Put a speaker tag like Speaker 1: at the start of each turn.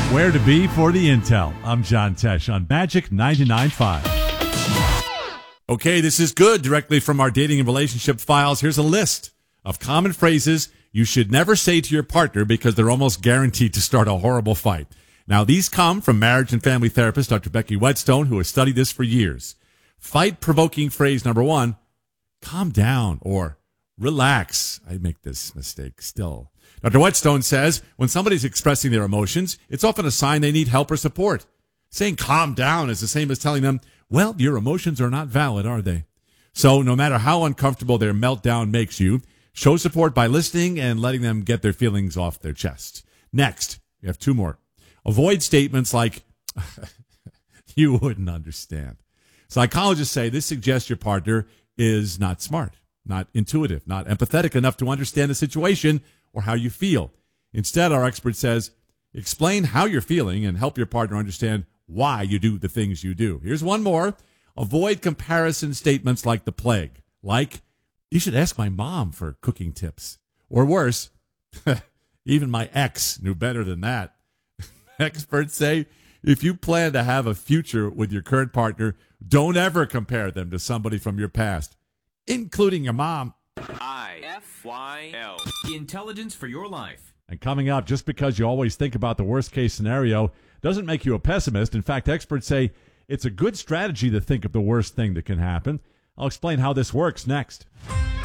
Speaker 1: Where to be for the intel. I'm John Tesh on Magic 99.5. Okay, this is good. Directly from our dating and relationship files, here's a list of common phrases you should never say to your partner because they're almost guaranteed to start a horrible fight. Now, these come from marriage and family therapist Dr. Becky Whetstone, who has studied this for years. Fight-provoking phrase number 1, calm down or relax. I make this mistake still. Dr. Whetstone says when somebody's expressing their emotions, it's often a sign they need help or support. Saying calm down is the same as telling them, well, your emotions are not valid, are they? So no matter how uncomfortable their meltdown makes you, show support by listening and letting them get their feelings off their chest. Next, we have 2 more. Avoid statements like, you wouldn't understand. Psychologists say this suggests your partner is not smart, not intuitive, not empathetic enough to understand the situation or how you feel. Instead, our expert says, explain how you're feeling and help your partner understand why you do the things you do. Here's one more. Avoid comparison statements like the plague. Like, you should ask my mom for cooking tips. Or worse, even my ex knew better than that. Experts say if you plan to have a future with your current partner, don't ever compare them to somebody from your past, including your mom.
Speaker 2: IFYL. Intelligence for your life.
Speaker 1: And coming up, just because you always think about the worst-case scenario doesn't make you a pessimist. In fact, experts say it's a good strategy to think of the worst thing that can happen. I'll explain how this works next.